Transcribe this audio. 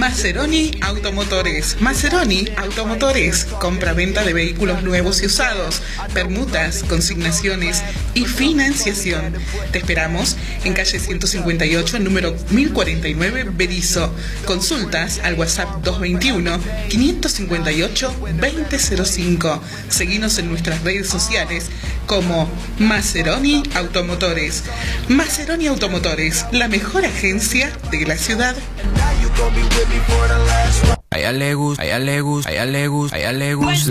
Maseroni Automotores. Maseroni Automotores. Compra-venta de vehículos nuevos y usados, permutas, consignaciones y financiación. Te esperamos en calle 158, número 1049, Berisso. Consultas al WhatsApp 221-558-2005. Seguinos en nuestras redes sociales como Maseroni Automotores. Maseroni Automotores, la mejor agencia de la ciudad. A ella le gusta, a ella le gusta, a ella le gusta, a ella le gusta.